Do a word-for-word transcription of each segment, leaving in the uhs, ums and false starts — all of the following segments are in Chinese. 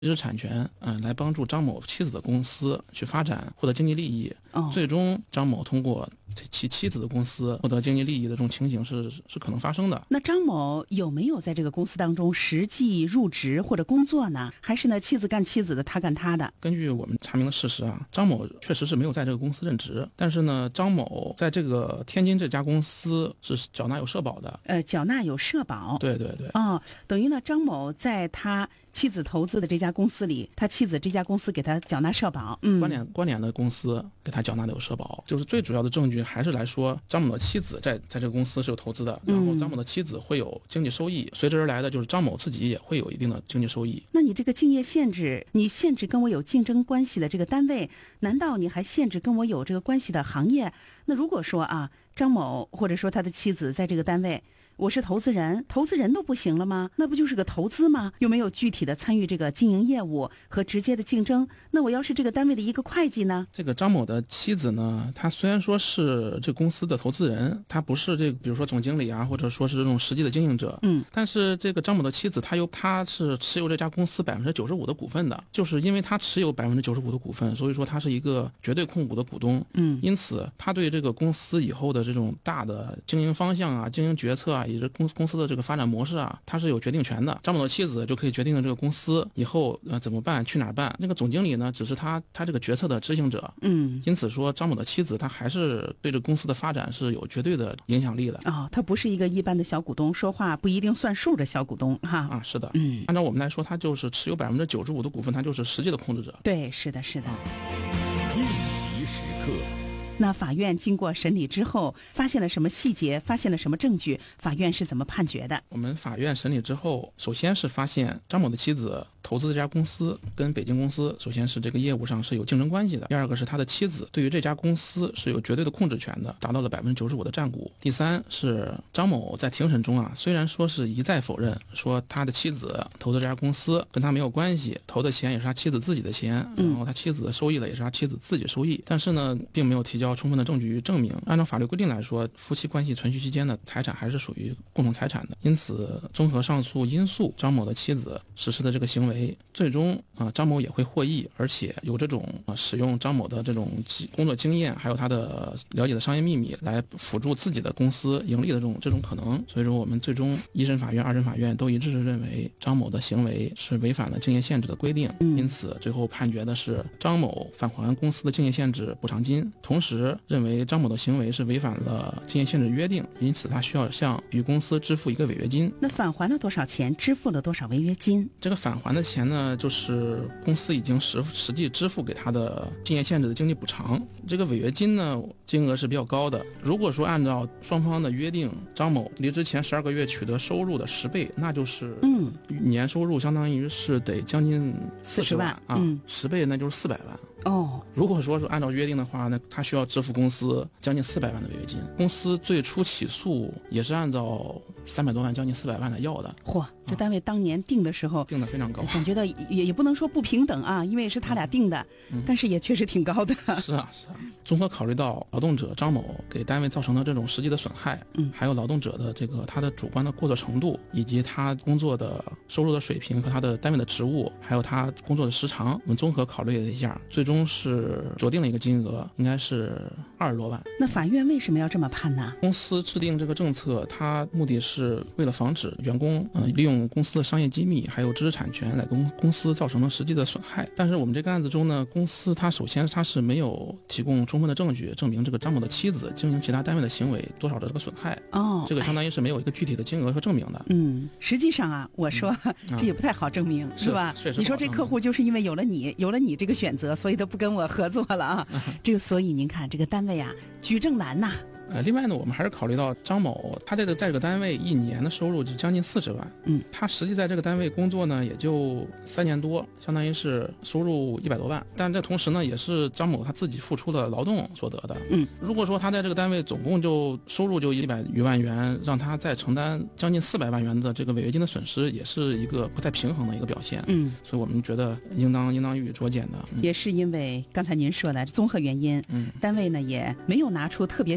知识产权，嗯、呃，来帮助张某妻子的公司去发展，获得经济利益。 哦， 最终张某通过其妻子的公司获得经济利益的这种情形是是可能发生的。 那张某有没有在这个公司当中实际入职或者工作呢？还是呢妻子干妻子的，他干他的？ 根据我们查明的事实啊，张某确实是没有在这个公司任职，但是呢，张某在这个天津这家公司是缴纳有社保的。 呃，缴纳有社保。 对对对。 哦，等于呢，张某在他妻子投资的这家公司里，他妻子这家公司给他缴纳社保，嗯， 关联关联的公司给他缴纳的有社保，就是最主要的证据还是来说张某的妻子在在这个公司是有投资的，然后张某的妻子会有经济收益，随之而来的就是张某自己也会有一定的经济收益。 那你这个竞业限制，你限制跟我有竞争关系的这个单位，难道你还限制跟我有这个关系的行业？那如果说啊，张某或者说他的妻子在这个单位，我是投资人，投资人都不行了吗？那不就是个投资吗？又没有具体的参与这个经营业务和直接的竞争。那我要是这个单位的一个会计呢？ 这个张某的妻子呢，她虽然说是这公司的投资人，她不是这个比如说总经理啊，或者说是这种实际的经营者， 嗯， 但是这个张某的妻子，她有她是持有这家公司百分之九十五的股份的，就是因为她持有百分之九十五的股份，所以说她是一个绝对控股的股东， 嗯， 因此她对这个公司以后的这种大的经营方向啊、经营决策啊，以及公公司的这个发展模式啊，她是有决定权的。张某的妻子就可以决定这个公司以后呃怎么办，去哪儿办。那个总经理呢，只是他他这个决策的执行者， 嗯， 因此说张某的妻子她还是对这个公司的发展是有绝对的影响力的。 哦，他不是一个一般的小股东，说话不一定算数的小股东哈。 啊，是的， 嗯， 按照我们来说，他就是持有百分之九十五的股份，他就是实际的控制者。 对，是的，是的。 应急时刻。 那法院经过审理之后，发现了什么细节？发现了什么证据？法院是怎么判决的？ 我们法院审理之后，首先是发现张某的妻子投资这家公司跟北京公司，首先是这个业务上是有竞争关系的。第二个是他的妻子对于这家公司是有绝对的控制权的，达到了百分之九十五的占股。第三是张某在庭审中啊，虽然说是一再否认说他的妻子投资这家公司跟他没有关系，投的钱也是他妻子自己的钱，然后他妻子收益了也是他妻子自己收益，但是呢，并没有提交充分的证据证明。按照法律规定来说，夫妻关系存续期间的财产还是属于共同财产的。因此，综合上述因素，张某的妻子实施的这个行为，最终啊、呃，张某也会获益，而且有这种、呃、使用张某的这种工作经验，还有他的了解的商业秘密来辅助自己的公司盈利的这种这种可能。所以说，我们最终一审法院、二审法院都一致认为张某的行为是违反了竞业限制的规定，因此最后判决的是张某返还公司的竞业限制补偿金，同时认为张某的行为是违反了竞业限制约定，因此他需要向与公司支付一个违约金。 那返还了多少钱？支付了多少违约金？ 这个返还的钱呢，就是公司已经实实际支付给他的竞业限制的经济补偿。这个违约金呢，金额是比较高的。如果说按照双方的约定，张某离职前十二个月取得收入的十倍，那就是嗯，年收入相当于是得将近四十万啊，嗯，十倍那就是四百万。 哦， 如果说是按照约定的话，那他需要支付公司将近四百万的违约金。公司最初起诉也是按照三百多万，将近四百万的要的。 嚯，这单位当年定的时候、啊、 定的非常高， 感觉到也也不能说不平等啊，因为是他俩定的，嗯、但是也确实挺高的。 是啊，是啊。综合考虑到劳动者张某给单位造成的这种实际的损害，嗯，还有劳动者的这个他的主观的过错程度，以及他工作的收入的水平和他的单位的职务，还有他工作的时长，我们综合考虑了一下，最终是酌定了一个金额，应该是二十多万。 那法院为什么要这么判呢？ 公司制定这个政策，它目的是为了防止员工呃利用公司的商业机密还有知识产权来公公司造成了实际的损害。但是我们这个案子中呢，公司它首先它是没有提供充分的证据证明这个张某的妻子经营其他单位的行为多少的这个损害。 哦， 这个相当于是没有一个具体的金额和证明的。 嗯，实际上啊，我说、嗯、这也不太好证明，嗯、是吧？ 是你说这客户就是因为有了你，有了你这个选择，所以他不跟我合作了啊。这个所以您看这个单位啊，举证难呐。 呃，另外呢，我们还是考虑到张某他在这在这个单位一年的收入就将近四十万， 嗯， 他实际在这个单位工作呢也就三年多，相当于是收入一百多万，但这同时呢也是张某他自己付出的劳动所得的， 嗯， 如果说他在这个单位总共就收入就一百余万元，让他再承担将近四百万元的这个违约金的损失，也是一个不太平衡的一个表现， 嗯， 所以我们觉得应当应当予以酌减的、嗯。 也是因为刚才您说的综合原因， 嗯， 单位呢也没有拿出特别确凿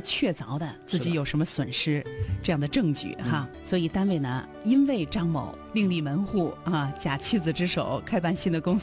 着的自己是的有什么损失这样的证据哈，所以单位呢因为张某另立门户啊，假妻子之手开办新的公司。